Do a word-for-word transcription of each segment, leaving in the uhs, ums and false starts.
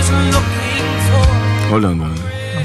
looking for. Hold on, man.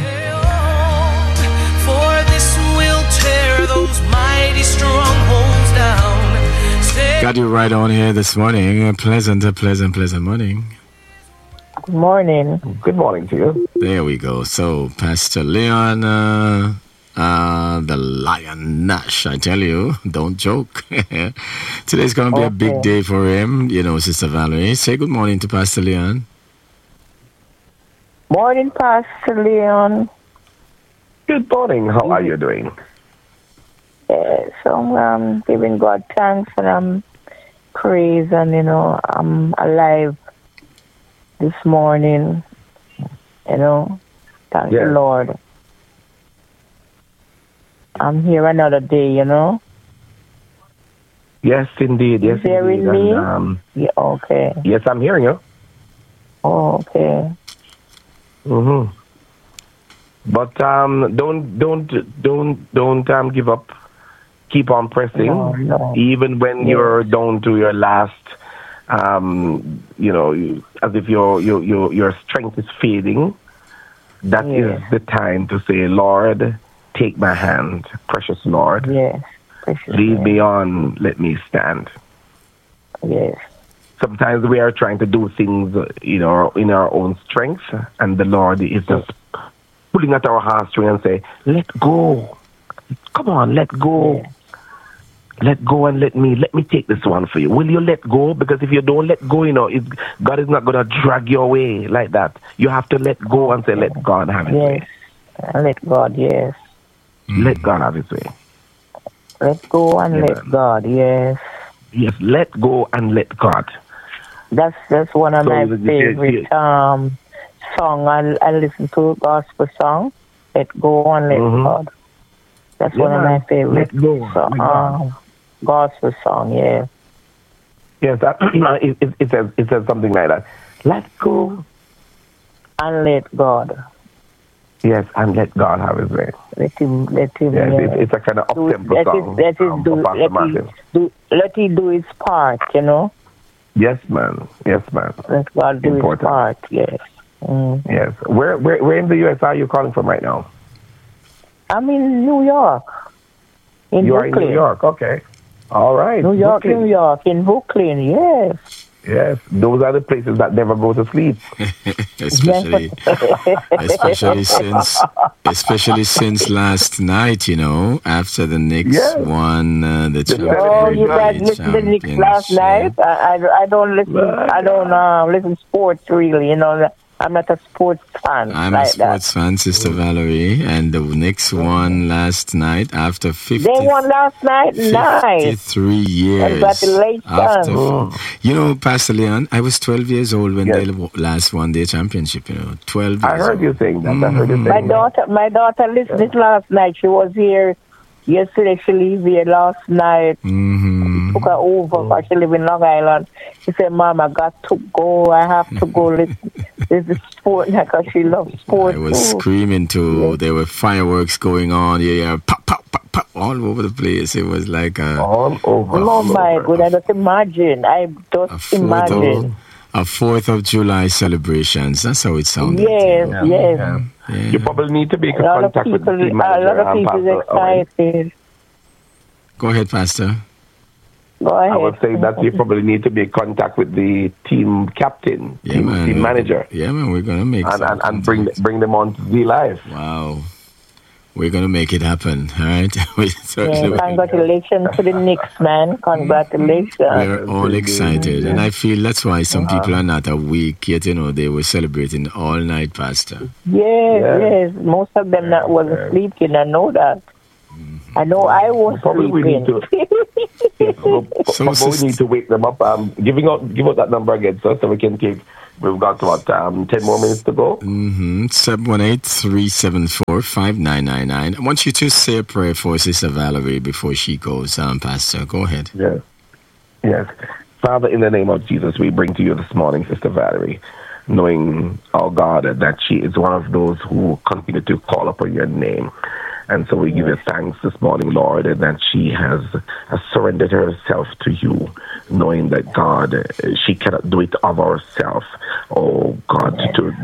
For this will tear those mighty strongholds down. Say Got you right on here this morning. A pleasant, a pleasant, pleasant morning. Good morning. Good morning to you. There we go. So, Pastor Leon, uh, uh, the Lion Nash, I tell you, don't joke. Today's going to be Okay. a big day for him. You know, Sister Valerie. Say good morning to Pastor Leon. Morning, Pastor Leon. Good morning. How are you doing? Yeah, so I'm um, giving God thanks and um, praise, and you know, I'm alive this morning. You know, thank Yeah. the Lord. I'm here another day, you know. Yes, indeed. Yes, You hearing indeed. me? And, um, Yeah, okay. yes, I'm hearing you. Oh, okay. Mm-hmm. But um, don't, don't, don't, don't um, give up. Keep on pressing, No, no. even when Yes. you're down to your last. Um, you know, you- as if your your your your strength is fading. That is Yes. the time to say, Lord, take my hand, precious Lord. Yes. Precious Lead Lord. me on, let me stand. Yes. Sometimes we are trying to do things, uh, you know, in our own strength, and the Lord is just pulling at our heartstring and say, let go. Come on, let go. Yes. Let go and let me, let me take this one for you. Will you let go? Because if you don't let go, you know, it, God is not going to drag you away like that. You have to let go and say, let God have his Yes. way. And let God, yes. Let God have his way. Let go and Amen. let God, yes. Yes, let go and let God. That's that's one of So my the- the- favorite um song. I I listen to gospel song. Let go and let Mhm. God. That's Yeah, one of man. my favorite Let go, so, let God. um, gospel song. Yeah. Yes, that, it, it, it says it says something like that. Let go. And let God. Yes, and let God have his way. Let him. Let him. Yes, yeah. it, it's a kind of do it, up-tempo let song it, let it um, do. for Pastor Let Martin. him do. Let him do his part. You know. Yes, man. Yes, man. Let God do Important. his part. Yes. Mm. Yes. Where, where, where in the U S are you calling from right now? I'm in New York. In you Brooklyn. are in New York. Okay. All right. New York, Brooklyn. New York, in Brooklyn. Yes. Yes, those are the places that never go to sleep. especially, especially since, especially since last night. You know, after the Knicks Yes. won uh, the Champions Oh, you guys League listened to Knicks last night? I, I, I don't listen. I don't uh, listen sports really. You know, I'm not a sports fan. I'm like a sports fan, Sister Valerie, and the Knicks won last night after fifty. That. They won last night. Nice. fifty-three years. Congratulations. After, Oh. you know, Pastor Leon, I was twelve years old when Yes. they last won their championship. You know, twelve years I heard old. you saying that. I heard you Mhm. My saying that. daughter, my daughter listened it last night. She was here yesterday. She leave here last night. Mhm. Took her over because she live in Long Island. She said, "Mom, I got to go. I have to go listen. This is sport because she loves sports I was too." screaming too. Yeah. There were fireworks going on. Yeah, yeah, pop, pop, pop, pop, all over the place. It was like a, All over. Oh all my over. God! I just imagine. I a just fourth imagine. of a Fourth of July celebrations. That's how it sounded. Yes, Yeah, yes. yeah. Yeah. You probably need to make A a lot of contact with people, the team a lot manager of and people is Pastor Owen. excited. Go ahead, Pastor. Go ahead. I was saying that you probably need to make contact with the team captain, Yeah, team, man. team we- manager, Yeah, man. We're gonna make and, some and, and bring contact. bring them on to Z Live. Wow. We're gonna make it happen. All right. We certainly Yeah, will. congratulations to the Knicks, man. Congratulations. We're all Yes, excited, and I feel that's why some Uh-huh. people are not awake yet. You know, they were celebrating all night, Pastor. Yes, Yeah. yes. Most of them that wasn't yeah. sleeping. I know that. I know I was Probably we sleeping. need to. Yes, we'll, So, probably sis- we need to wake them up. Um, giving out, give out that number again, sir, so we can take. We've got about um, ten more minutes to go. Mm-hmm. seven one eight, three seven four, five nine nine nine. I want you to say a prayer for Sister Valerie before she goes, um, Pastor. Go ahead. Yes. Yes. Father, in the name of Jesus, we bring to you this morning, Sister Valerie, knowing, oh God, that she is one of those who continue to call upon your name. And so we give you thanks this morning, Lord, that she has, has surrendered herself to you, knowing that, God, she cannot do it of herself. Oh, God, to, for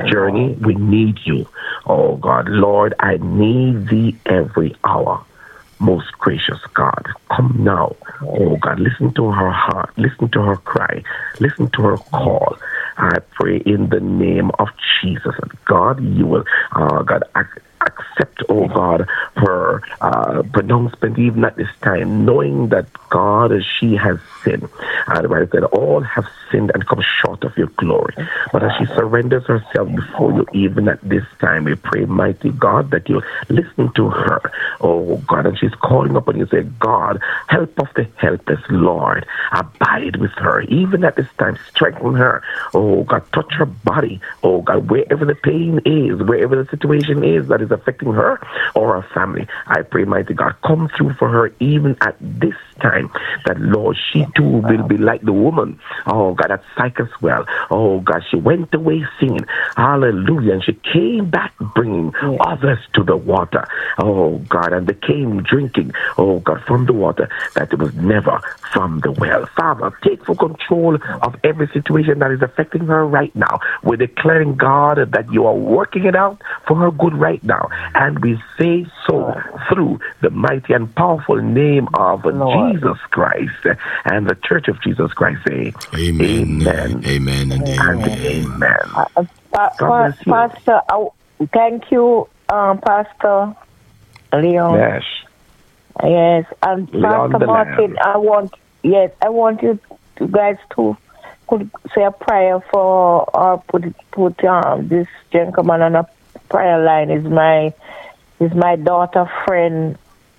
journey, we need you. Oh, God. Lord, I need thee every hour. Most gracious God, come now. Oh, God, listen to her heart. Listen to her cry. Listen to her call. I pray in the name of Jesus. God, you will, uh, God, ac- accept, oh God, her uh, pronouncement even at this time, knowing that, God, she has sinned. And the Bible said, all have sinned and come short of your glory. But as she surrenders herself before you, even at this time, we pray, mighty God, that you listen to her. Oh, God, and she's calling upon you, say, God, help of the helpless, Lord. Abide with her, even at this time. Strengthen her. Oh, God, touch her body. Oh, God, wherever the pain is, wherever the situation is that is affecting her or her family, I pray, mighty God, come through for her even at this time, that, Lord, she too will be like the woman, oh, God, at Cyprus well. Oh, God, she went away singing, hallelujah, and she came back bringing yeah. others to the water. Oh, God, and they came drinking, oh, God, from the water that it was never from the well. Father, take full control of every situation that is affecting her right now. We're declaring, God, that you are working it out for her good right now. And we say so through the mighty and powerful name of Lord. Jesus Christ and the Church of Jesus Christ. Say amen. Amen. Amen and amen. And amen. Uh, pa- pa- Pastor, uh, thank you, um, Pastor Leon. Yes. Yes, and Leon Pastor Martin, I want, yes, I want you, you guys to could say a prayer for, or put put um, this gentleman on a prayer line. Is my is my daughter friend,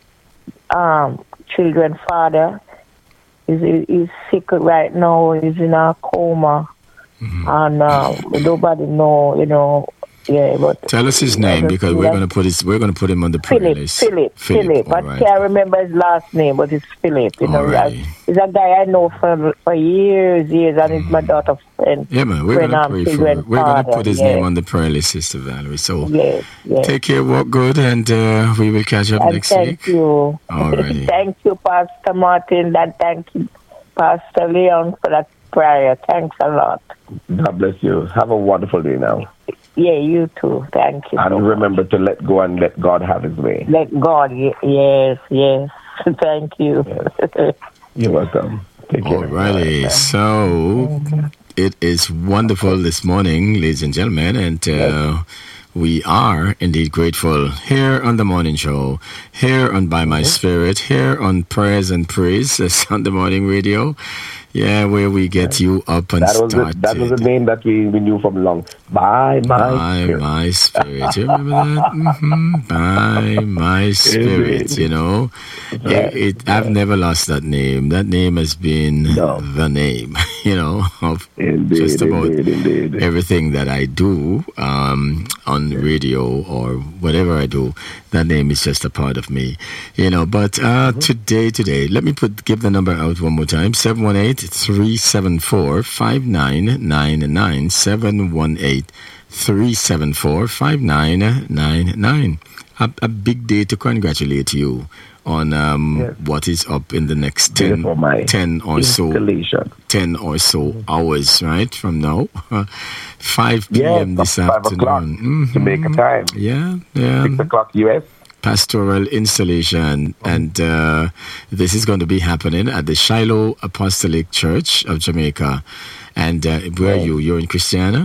um, children father. He's, he's sick right now. He's in a coma, mm-hmm. and uh, nobody know, you know. Yeah, but tell us his name, because we're going to put his, we're going to put him on the prayer Philip, list. Philip, Philip. Philip. I right. can't remember his last name, but it's Philip. You know, right. he's a guy I know for for years, years, and he's my daughter's friend. Yeah, man, we're going to pray for. We're going to put his yes. name on the prayer list, Sister Valerie. So yes, yes. take care, walk good, and uh, we will catch up and next thank week. Thank you. Alrighty. Thank you, Pastor Martin, and thank you, Pastor Leon, for that prayer. Thanks a lot. God bless you. Have a wonderful day now. Yeah, you too. Thank you. And so remember much. to let go and let God have his way. Let God, yes, yes. Thank you. Yes. You're welcome. Take care. Alrighty. So it is wonderful this morning, ladies and gentlemen, and uh, yes. we are indeed grateful here on the morning show, here on By My mm-hmm. Spirit, here on Prayers and Praise, on the morning radio. Yeah, where we get you up and that was started. The, that was the name that we, we knew from long. By My By Spirit. My Spirit. You remember that? Mm-hmm. By My Spirit, you know. It, it, I've never lost that name. That name has been no. the name, you know, of indeed, just about indeed, indeed. everything that I do um, on radio or whatever I do. That name is just a part of me, you know. But uh, mm-hmm. today, today, let me put give the number out one more time. seven one eight, three seven four, five nine nine nine. seven one eight, three seven four, five nine nine nine. A, a big day to congratulate you on um, yes. what is up in the next ten, ten or so ten or so hours, right, from now. five p.m. Yes, this afternoon. Mm-hmm. Jamaica time. Yeah, yeah. six o'clock U S. Pastoral installation, mm-hmm. and uh, this is going to be happening at the Shiloh Apostolic Church of Jamaica. And uh, where oh. are you? You're in Christiana?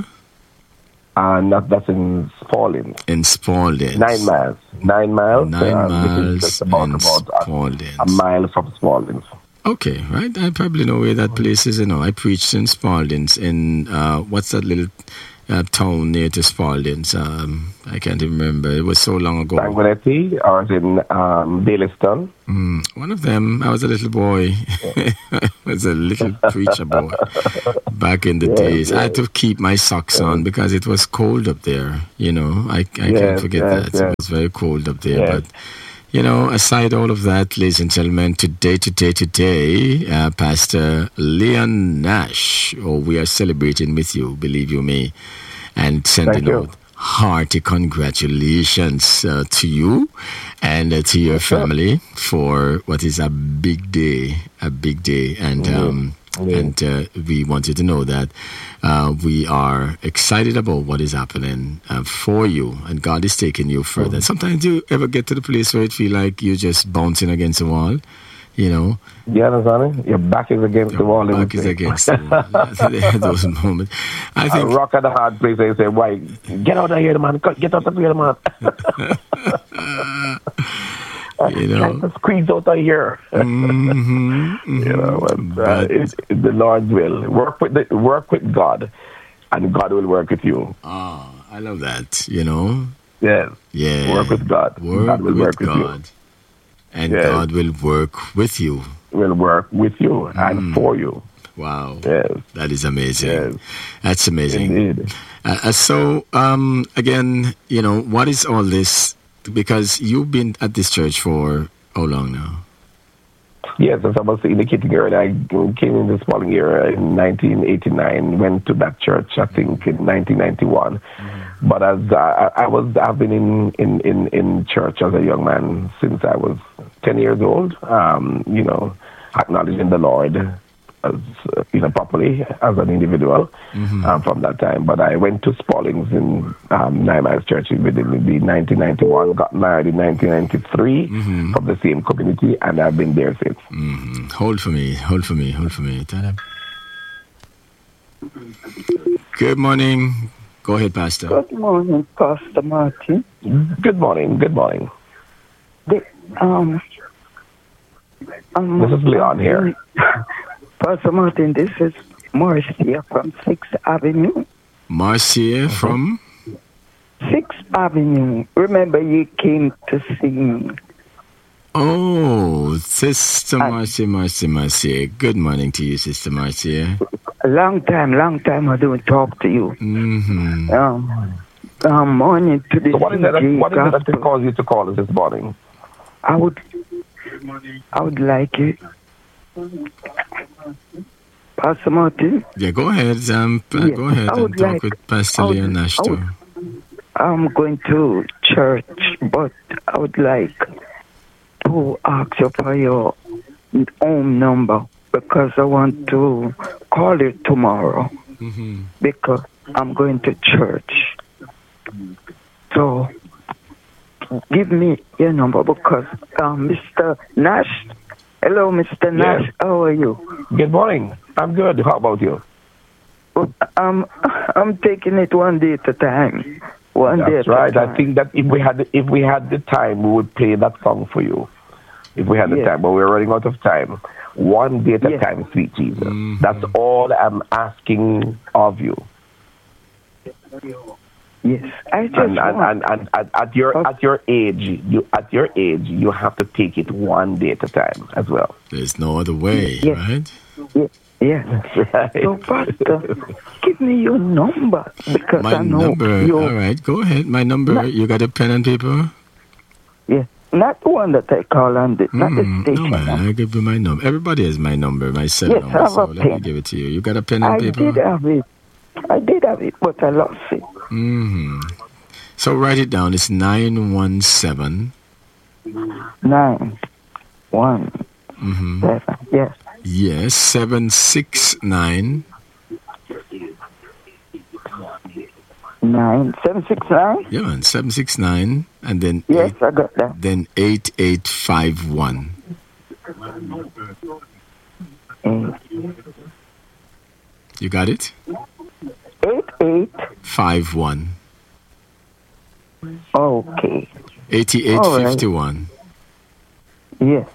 Uh, not, that's in Spalding. In Spalding. Nine miles. Nine miles. Nine uh, miles just about, in about Spalding. A, a mile from Spalding. Okay, right. I probably know where that place is. You know, I preached in Spalding. In uh, what's that little uh, town near to Spalding? Um, I can't even remember. It was so long ago. Sanguinetti, or was in um, Baileystown? Mm, one of them. I was a little boy. Yeah. I was a little preacher boy back in the yeah, days. Yeah. I had to keep my socks yeah. on because it was cold up there. You know, I, I yes, can't forget yes, that. Yes. It was very cold up there. Yes. But, you know, aside all of that, ladies and gentlemen, today, today, today, uh, Pastor Leon Nash, oh, we are celebrating with you, believe you me, and sending out hearty congratulations uh, to you and uh, to your family for what is a big day, a big day. And, um, Yeah. And uh, we want you to know that uh, we are excited about what is happening uh, for you, and God is taking you further. Mm-hmm. Sometimes you ever get to the place where it feel like you're just bouncing against the wall, you know. You understand it? Your back is against Your the wall. back is against the wall. Those moments. I think. A rock at the hard place, they say, why, get out of here, man. Get out of here, man. You know, to squeeze out of here. Mm-hmm, mm-hmm. You know, but, uh, but it's, it's the Lord's will. Work with the, work with God, and God will work with you. Oh, I love that. You know. Yes. Yeah. Work with God. Work God will with work God. with you. And yes. God will work with you. Will work with you mm. and for you. Wow. Yes. That is amazing. Yes. That's amazing. Indeed. Uh, so, um, again, you know, what is all this? Because you've been at this church for how long now? Yes, as I was indicating earlier, I came in the Spalding era in nineteen eighty-nine, went to that church, I think, in nineteen ninety-one. Mm-hmm. But as I, I was, I've been in, in, in, in church as a young man since I was ten years old, um, you know, acknowledging the Lord as, uh, you know, properly as an individual mm-hmm. um, from that time. But I went to Spalding's in um, Nine Miles Church within the nineteen ninety-one, got married in nineteen ninety-three mm-hmm. from the same community, and I've been there since. Mm-hmm. Hold for me, hold for me, hold for me. Good morning. Go ahead, Pastor. Good morning, Pastor Martin. Good morning, good morning. The, um, um, this is Leon here. Pastor Martin, this is Marcia from sixth Avenue. Marcia from? sixth Avenue. Remember you came to sing. Oh, Sister Marcia, Marcia, Marcia. Good morning to you, Sister Marcia. A long time, long time I don't talk to you. Mm-hmm. Um, um, morning to the So what is it that, what is it that caused you to call us this morning? I would, I would like it. Pastor Martin? Yeah, go ahead. Um, yeah, go ahead and talk like, with Pastor Leon Nash too. I'm going to church, but I would like to ask you for your home number because I want to call it tomorrow mm-hmm. because I'm going to church. So give me your number because um, Mister Nash. Hello, Mister Nash. Yes. How are you? Good morning. I'm good. How about you? Um, I'm taking it one day at a time. One That's day at right. a time. I think that if we had if we had the time, we would play that song for you. If we had the yes. time, but we're running out of time. One day at yes. a time, sweet Jesus. Mm-hmm. That's all I'm asking of you. Yes, I just and, want... and, and, and at your at your age, you at your age, you have to take it one day at a time as well. There's no other way, yes. right? Yes. Yes. Right. So, Pastor, give me your number because My I know number. you. All right, go ahead. My number. Not, you got a pen and paper? Yeah, not the one that I call on the, not Mm, the station. no, man, I'll give you my number. Everybody has my number, my cell yes, number. I have So a let pen. me give it to you. You got a pen and I paper? did have it. I did have it, but I lost it. Mm-hmm. So write it down. It's nine one seven. Nine, one, Mm-hmm. seven. Yes. Yes, seven six nine. Nine, seven, six, nine. Yeah, man, seven six nine, and then Yes, eight, I got that. then eight eight five one. Eight, You got it? eight, eight. Five one. Okay. Eighty eight All right. fifty one. Yes.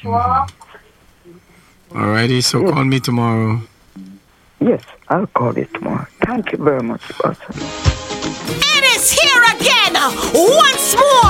Alrighty, so Yes. call me tomorrow. Yes, I'll call it tomorrow. Thank you very much, Pastor. It is here again, once more.